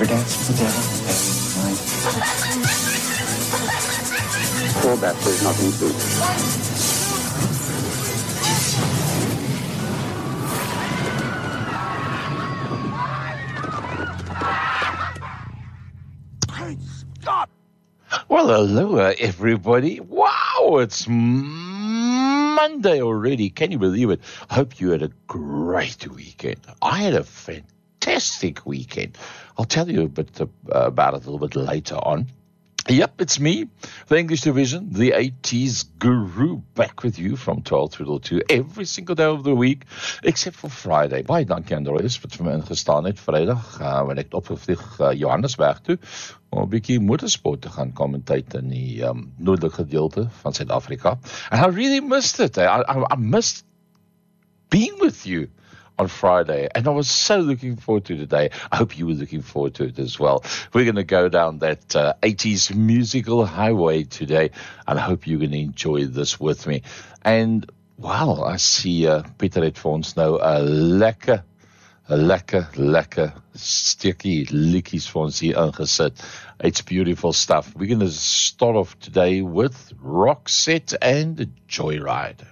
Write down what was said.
ever dance with the devil? For that, there's nothing to it. Stop! Well, hello, everybody. Wow, it's Monday already. Can you believe it? I hope you had a great weekend. I had a fantastic weekend. I'll tell you a bit about it a little bit later on. Yep, it's me, the English division, the 80s guru, back with you from 12 till 2 every single day of the week, except for Friday. Baie dankie aan Royce wat vir my ingestaan het Vrydag, wanneer ek opgevlieg Johannesburg toe, om 'n bietjie motorsport te gaan commentate in die noordelike gedeelte van Suid-Afrika. And I really missed it. I missed being with you on Friday, and I was so looking forward to today. I hope you were looking forward to it as well. We're going to go down that 80s musical highway today, and I hope you're going to enjoy this with me. And, wow, I see Peter het vir ons nou 'n lekker stukkie liedjies vir ons hier ingesit. It's beautiful stuff. We're going to start off today with Roxette and Joyride.